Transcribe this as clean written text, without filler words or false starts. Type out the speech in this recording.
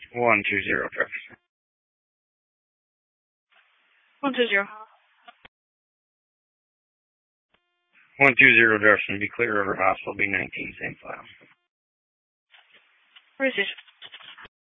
120 Jefferson. 120. 120 Jefferson, be clear over hospital, B19, same file. Precision.